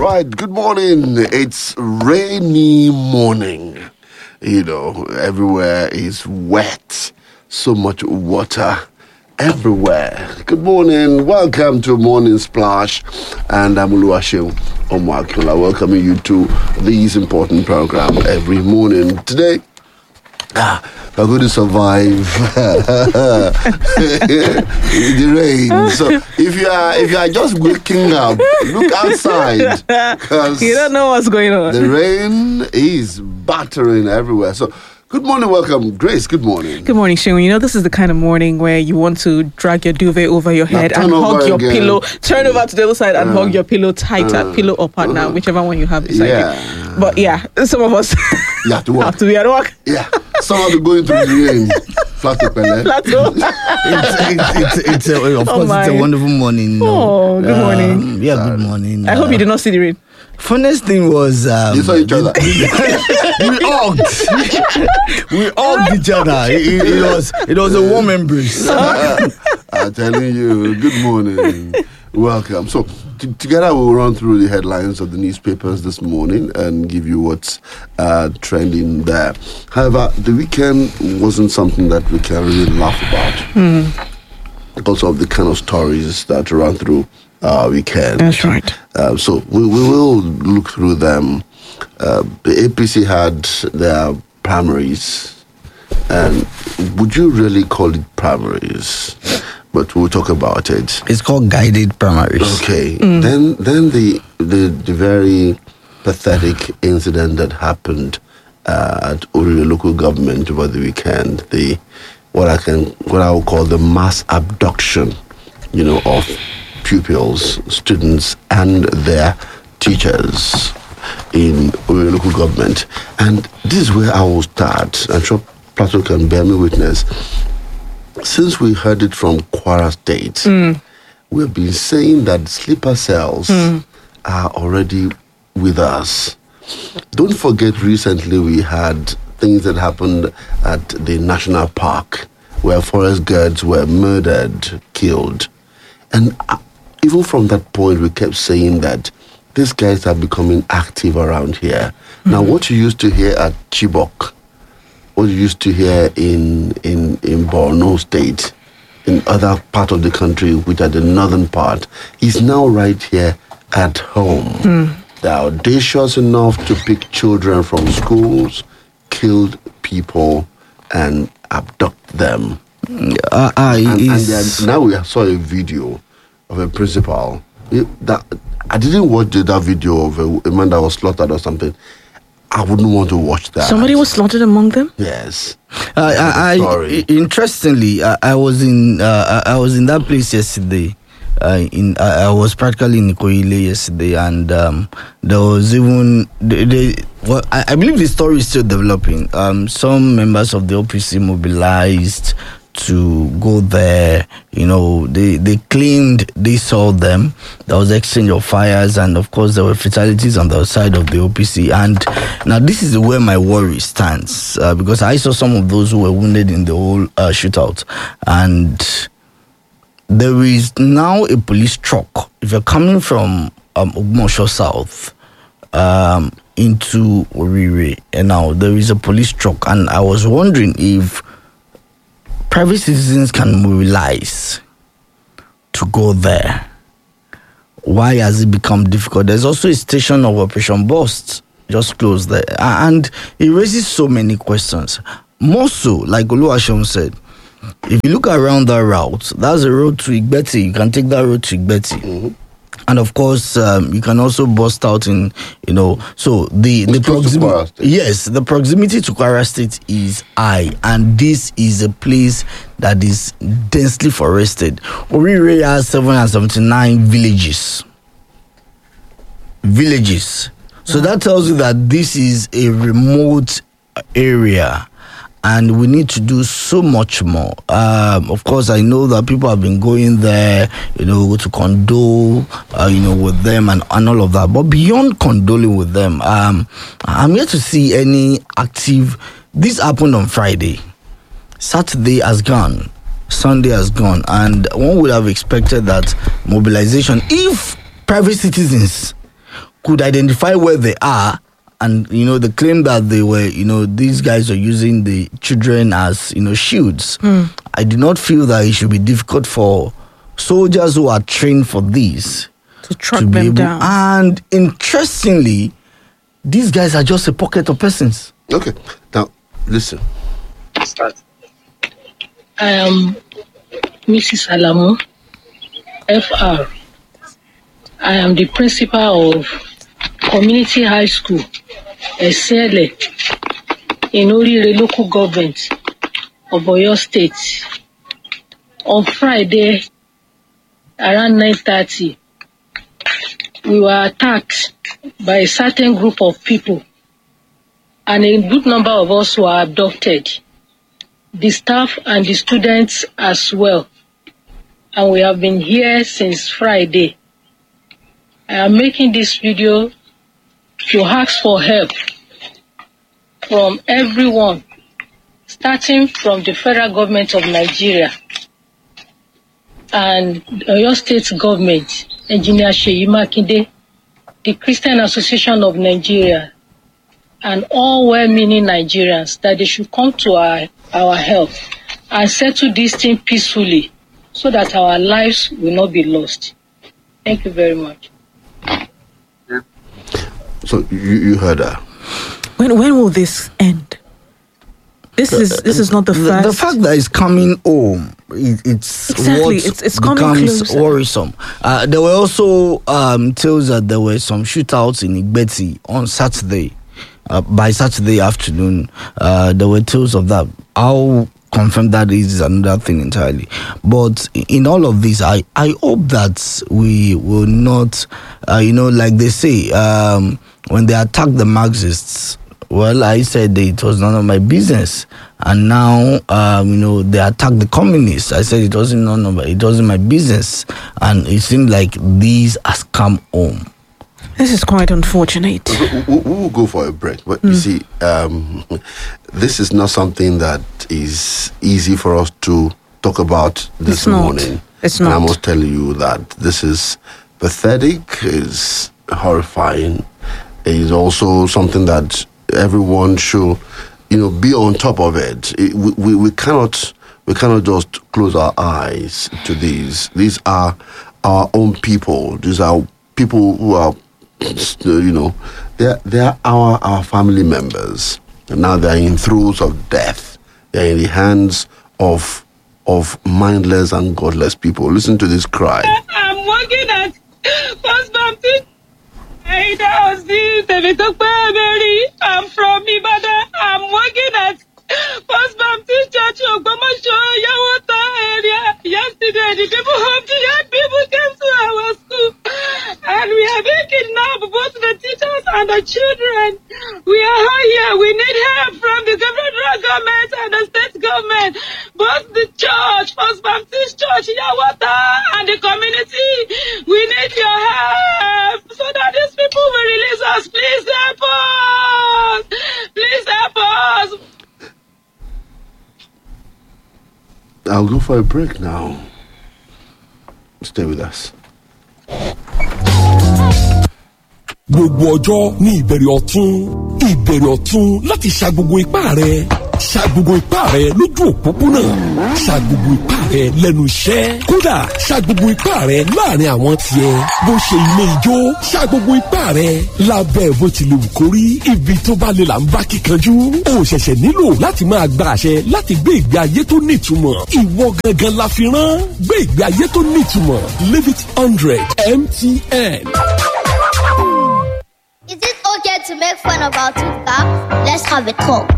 right, good morning. It's rainy morning. You know, everywhere is wet. So much water everywhere. Good morning. Welcome to Morning Splash. And I'm Oluwaseun Omoakinla, welcoming you to this important program every morning. Today, we're going to survive the rain. So if you are just waking up, look outside, because you don't know what's going on. The rain is battering everywhere. So good morning, welcome, Grace. Good morning. Good morning, Seun. You know, this is the kind of morning where you want to drag your duvet over your head and hug your pillow. Turn over to the other side and hug your pillow tighter, pillow or partner, whichever one you have beside you. But yeah, some of us you have to work. have to be at work. Yeah, some have to go into the rain. It's a wonderful morning. Oh, good morning. Good morning. I hope you did not see the rain. Funniest thing was you saw each other. we hugged each other. It was a warm embrace. I'm telling you, good morning. Welcome. So together we'll run through the headlines of the newspapers this morning and give you what's trending there. However, the weekend wasn't something that we can really laugh about because of the kind of stories that run through our weekend. That's right. So we will look through them. The APC had their primaries, and would you really call it primaries? But we'll talk about it. It's called guided primaries. Okay. Then the very pathetic incident that happened at Orire local government over the weekend. What I will call the mass abduction, of pupils, students, and their teachers in Orire local government. And this is where I will start. I'm sure Plateau can bear me witness. Since we heard it from Kwara State, we've been saying that sleeper cells are already with us. Don't forget, recently we had things that happened at the national park where forest guards were murdered, killed. And even from that point, we kept saying that these guys are becoming active around here. Now, what you used to hear at Chibok, what you used to hear in Borno State, in other part of the country, which are the northern part, is now right here at home. They're audacious enough to pick children from schools, kill people, and abduct them. Now we saw a video of a principal. I didn't watch that video of a man that was slaughtered or something. I wouldn't want to watch that. Somebody was slaughtered among them? Yes. Interestingly, I was in that place yesterday. I was practically in Ikoile yesterday, and there was even I believe the story is still developing. Some members of the OPC mobilized to go there. They claimed they saw them. There was exchange of fires, and of course there were fatalities on the side of the OPC. And now this is where my worry stands, because I saw some of those who were wounded in the whole shootout, and there is now a police truck. If you're coming from Ogmosho South into Orire, and now there is a police truck, and I was wondering if private citizens can mobilize to go there. Why has it become difficult? There's also a station of Operation Burst just closed there, and it raises so many questions. More so, like Oluwaseun said, if you look around that route, that's a road to Igbeti. You can take that road to Igbeti. And of course, you can also bust out in, so the proximity. Yes, the proximity to Kwara State is high, and this is a place that is densely forested. Orire has 779 villages. So that tells you that this is a remote area, and we need to do so much more. Of course, I know that people have been going there, to condole, with them and all of that. But beyond condoling with them, I'm yet to see any active. This happened on Friday. Saturday has gone. Sunday has gone. And one would have expected that mobilization, if private citizens could identify where they are, and the claim that they were, these guys are using the children as, shields. I do not feel that it should be difficult for soldiers who are trained for this to track them down. And interestingly, these guys are just a pocket of persons. Okay, now listen. I am Mrs. Alamu, FR. I am the principal of Community High School, Esele, in Orire local government of Oyo State. On Friday, around 9:30, we were attacked by a certain group of people, and a good number of us were abducted. The staff and the students as well. And we have been here since Friday. I am making this video to ask for help from everyone, starting from the federal government of Nigeria and Oyo State government, Engineer Seyi Makinde, the Christian Association of Nigeria, and all well-meaning Nigerians, that they should come to our help and settle this thing peacefully so that our lives will not be lost. Thank you very much. So you heard her. When will this end? This is not the first. The fact that it's coming home, it's exactly. It's becomes closer. worrisome. There were also tales that there were some shootouts in Igbeti on Saturday. By Saturday afternoon, there were tales of that. How confirmed that is another thing entirely. But in all of this, I hope that we will not, like they say, when they attack the Marxists, well, I said it was none of my business, and now they attack the communists. I said it wasn't my business, and it seemed like these has come home. This is quite unfortunate. We will go for a break, but you see, this is not something that is easy for us to talk about this morning. It's not. And I must tell you that this is pathetic, it's horrifying. It is also something that everyone should, be on top of it. We cannot just close our eyes to these. These are our own people. These are people who are, they're our family members. And now they're in throes of death. They're in the hands of mindless and godless people. Listen to this cry. I'm working at First Baptist. I'm from Ibadan. I'm working at First Baptist Church of Gomasho, Yawata area. Yesterday, the young people came to our school, and we are being kidnapped, both the teachers and the children. We are here. We need help from the federal government and the state government, both the church, First Baptist Church, Yawata, and the community. We need your help so that these people will release us. Please help us. Please help us. I'll go for a break now. Stay with us. Gbogbo ọjọ́ ní ìbẹ̀rẹ̀ ọ̀tún láti ṣa gbogbo ipá rẹ̀, ṣa gbogbo ipá rẹ̀ lójú òpópónà, ṣa gbogbo ipá rẹ̀ lẹ́nu iṣẹ́, kódà ṣa gbogbo ipá rẹ̀ láàrin àwọn tiẹ̀, bó ṣe ilé ijó, ṣa gbogbo ipá rẹ̀ lábẹ́ bó ti lè wù kó rí, ibi tó bá lè là ń bá kíkanjú. O ṣẹ̀ṣẹ̀ nílò láti máa gba àṣẹ láti gbé ìgbé ayé tó nítumọ̀. Ìwọ gangan la fi rán, gbé ìgbé ayé tó nítumọ̀. Live it 100 MTN. Is it okay to make fun of our tooth gap? Let's have a talk.